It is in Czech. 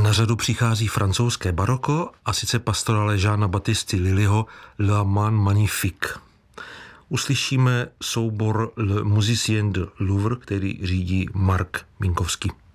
na řadu přichází francouzské baroko, a sice pastorale Jeana Baptisty Lillyho La Man Magnifique. Uslyšíme soubor Le Musicien de Louvre, který řídí Mark Minkovský.